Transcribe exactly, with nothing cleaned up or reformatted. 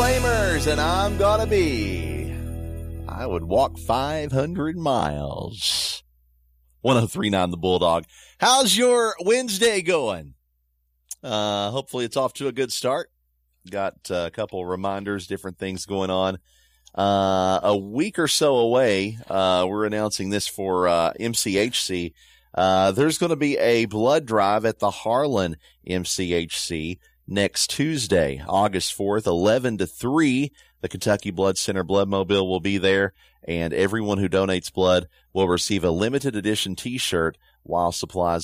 Flamers, and I'm gonna be. I would walk five hundred miles. one oh three point nine The Bulldog. How's your Wednesday going? Uh, hopefully it's off to a good start. Got uh, a couple reminders, different things going on. Uh, a week or so away, uh, we're announcing this for uh, M C H C. Uh, there's going to be a blood drive at the Harlan M C H C next Tuesday, August fourth, eleven to three. The Kentucky Blood Center Bloodmobile will be there, and everyone who donates blood will receive a limited edition T-shirt while supplies